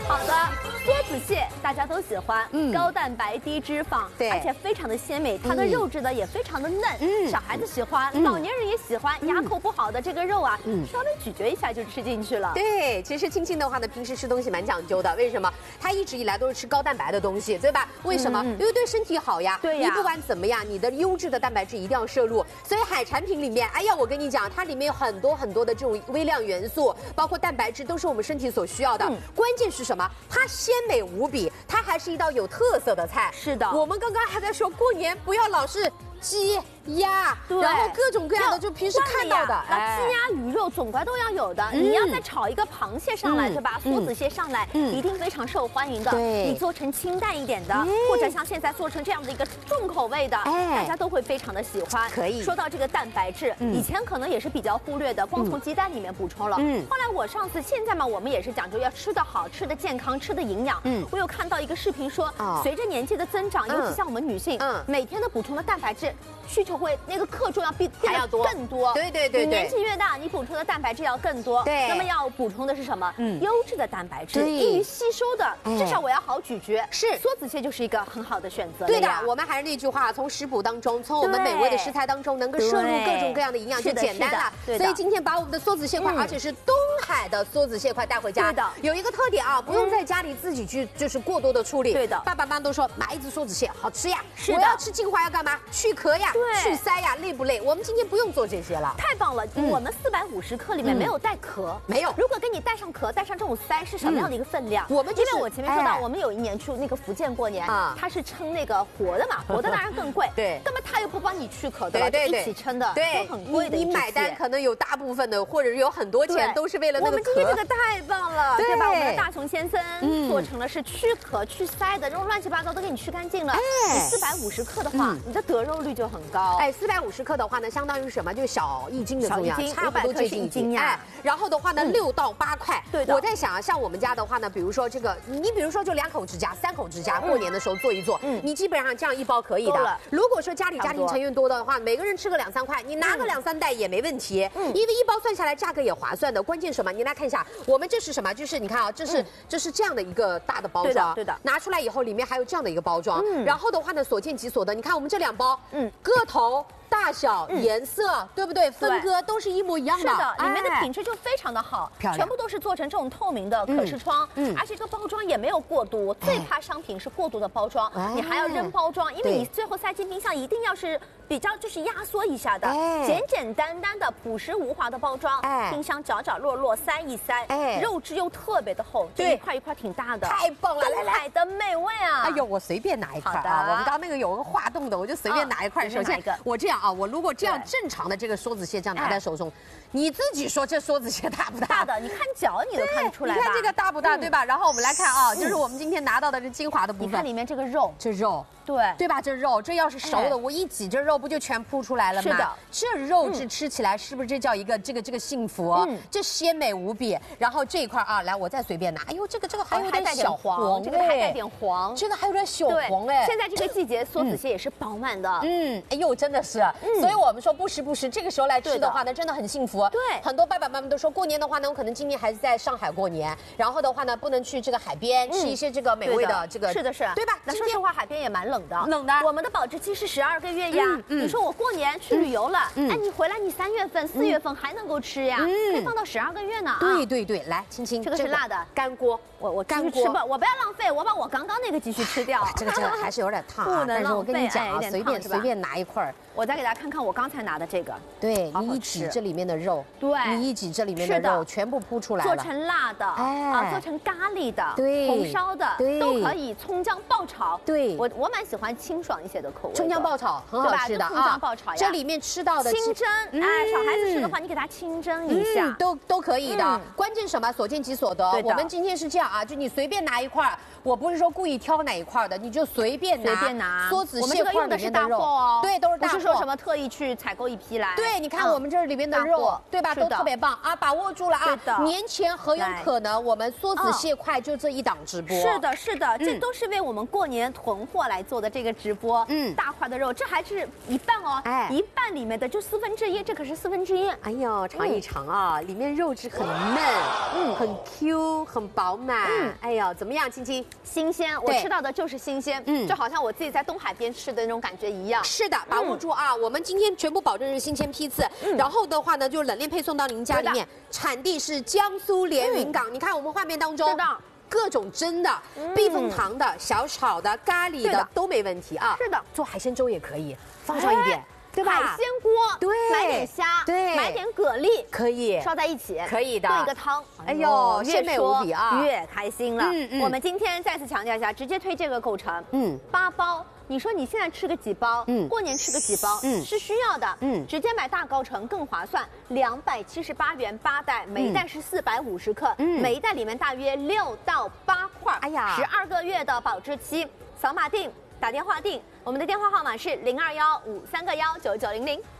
好的，梭子蟹大家都喜欢，高蛋白低脂肪， 对， 而且非常的鲜美，它的肉质呢也非常的嫩，小孩子喜欢，老年人也喜欢，牙口不好的这个肉啊，稍微咀嚼一下就吃进去了。 对，其实青青的话呢，平时吃东西蛮讲究的，为什么？他一直以来都是吃高蛋白的东西，对吧？为什么？因为对身体好呀。 对呀。 你不管怎么样，你的优质的蛋白质一定要摄入。所以海产品里面，哎呀，我跟你讲，它里面有很多很多的这种微量元素，包括蛋白质，都是我们身体所需要的。关键是什么？它鲜美无比，它还是一道有特色的菜。 是的， 我们刚刚还在说过年不要老是鸡鸭，然后各种各样的就平时看到的， 鸡鸭鱼肉总归都要有的。你要再炒一个螃蟹上来，对吧？梭子蟹上来，一定非常受欢迎的。你做成清淡一点的，或者像现在做成这样的一个重口味的，大家都会非常的喜欢。 可以。 说到这个蛋白质，以前可能也是比较忽略的，光从鸡蛋里面补充了。后来我上次现在嘛，我们也是讲究要吃得好、吃得健康、吃得营养。我有看到一个视频说，随着年纪的增长，尤其像我们女性，每天的补充的蛋白质需求会那个克重要变得更多。 对。 你年纪越大，你补充的蛋白质要更多。 对。 那么要补充的是什么？优质的蛋白质，易于吸收的，至少我要好咀嚼。是。梭子蟹就是一个很好的选择。 对的，我们还是那句话，从食谱当中，从我们美味的食材当中，能够摄入各种各样的营养就简单了。所以今天把我们的梭子蟹块，而且是东海的梭子蟹块带回家。 对的。 有一个特点啊，不用在家里自己去就是过多的处理。 对的。 爸爸妈妈都说买一只梭子蟹好吃呀。 是的。 我要吃精华要干嘛？去壳呀，去鳃呀，累不累？我们今天不用做这些了。 太棒了！我们450克里面没有带壳， 没有。 如果给你带上壳，带上这种鳃，是什么样的一个分量？ 我们因为我前面说到，我们有一年去那个福建过年，它是称那个活的嘛，活的当然更贵。 对。 那么他又不帮你去壳，对吧？对，一起称的， 对， 很贵的。 你买单可能有大部分的，或者是有很多钱都是为了那个壳。 我们今天这个太棒了，对吧？我们的大熊先生做成了是去壳去鳃的，这种乱七八糟都给你去干净了。你450克的话，你的得肉率就很高。 450克的话呢，相当于什么？就小1斤的重量，差不多接近 1斤呀。 然后的话呢，6到8块。 对的。 我在想啊，像我们家的话呢，比如说这个，你比如说就2口之家、3口之家，过年的时候做一做，你基本上这样一包可以的。如果说家庭成员多的话，每个人吃个2、3块，你拿个2、3袋也没问题。因为一包算下来价格也划算的。关键什么？你来看一下，我们这是什么？就是你看啊，这是这样的一个大的包装。 对的。 拿出来以后，里面还有这样的一个包装。然后的话呢，所见即所得。你看我们这2包，个头。大小、颜色，对不对？分割都是一模一样的。 是的，里面的品质就非常的好，全部都是做成这种透明的可视窗，而且这个包装也没有过毒。最怕商品是过度的包装，你还要扔包装，因为你最后塞进冰箱一定要是比较就是压缩一下的，简简单单的朴实无华的包装，冰箱角角落落塞一塞，肉质又特别的厚，一块一块挺大的， 太棒了！ 东海的美味啊！ 哎呦，我随便拿一块啊！我们刚刚那个有个化冻的，我就随便拿一块。首先我这样啊，我如果这样正常的这个梭子蟹这样拿在手中，你自己说这梭子蟹大不大？ 大的，你看脚你都看得出来吧？ 你看这个大不大，对吧？然后我们来看啊，就是我们今天拿到的这精华的部分， 你看里面这个肉， 这肉。对吧？这肉，这要是熟的，我一挤，这肉不就全铺出来了吗？ 是的， 这肉质吃起来是不是这叫一个这个幸福？这鲜美无比。然后这一块啊，来，我再随便拿。哎呦，这个还有点小黄， 这个还带点黄， 这个还有点小黄哎。 现在这个季节，梭子蟹也是饱满的。 哎呦，真的是。所以我们说不时这个时候来吃的话呢，真的很幸福。 对， 很多爸爸妈妈都说过年的话呢，我可能今年还是在上海过年，然后的话呢，不能去这个海边吃一些这个美味的这个。 是的， 对吧？ 那说实话，海边也蛮冷的。 冷的。 我们的保质期是12个月呀。你说我过年去旅游了，哎，你回来你3月份、4月份还能够吃呀，可以放到12个月呢。 对，来，青青， 这个是辣的干锅， 我干锅吃吧，我不要浪费，我把我刚刚那个继续吃掉。 这个还是有点烫啊，但是我跟你讲啊，随便拿一块。 我再给大家看看我刚才拿的这个， 对你一挤这里面的肉，你一挤这里面的肉全部铺出来了， 做成辣的，做成咖喱的，红烧的，都可以，葱姜爆炒。 对， 我蛮喜欢清爽一些的口味， 葱姜爆炒很好吃的啊， 葱姜爆炒呀， 这里面吃到的清蒸，小孩子吃的话，你给它清蒸一下， 都可以的。关键什么？所见即所得。我们今天是这样啊，就你随便拿一块，我不是说故意挑哪一块的，你就随便拿。梭子蟹块里面的肉哦，对，都是大货， 不是说什么特意去采购一批来。 对，你看我们这里面的肉，对吧？都特别棒啊，把握住了啊！年前何有可能我们梭子蟹块就这一档直播？ 是的，这都是为我们过年囤货来做。 肉的这个直播，大块的肉，这还是一半哦，一半里面的就1/4，这可是1/4。 哎呦，尝一尝啊，里面肉质很嫩，很 Q， 很饱满，哎呦，怎么样，青青？ 新鲜，我吃到的就是新鲜，就好像我自己在东海边吃的那种感觉一样。 是的，把握住啊，我们今天全部保证是新鲜批次，然后的话呢，就冷链配送到您家里面，产地是江苏连云港，你看我们画面当中。各种蒸的、避风塘的、小炒的、咖喱的都没问题啊。 是的， 做海参粥也可以，放上一点，对吧？ 海鲜锅， 对， 买点虾，对，买点蛤蜊， 可以烧在一起， 可以的， 炖一个汤。 哎呦，鲜美无比啊， 越开心了。我们今天再次强调一下，直接推这个构成，8包。你说你现在吃个几包，过年吃个几包，是需要的，直接买大高城更划算，278元8袋，每一袋是450克，每一袋里面大约6到8块，哎呀，12个月的保质期，扫码订，打电话订，我们的电话号码是0215319900。